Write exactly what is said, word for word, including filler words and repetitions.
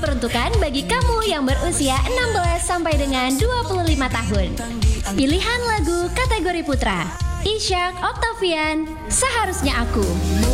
diperuntukkan bagi kamu yang berusia enam belas sampai dengan dua puluh lima tahun. Pilihan lagu kategori putra, Ishak Octavian, Seharusnya Aku.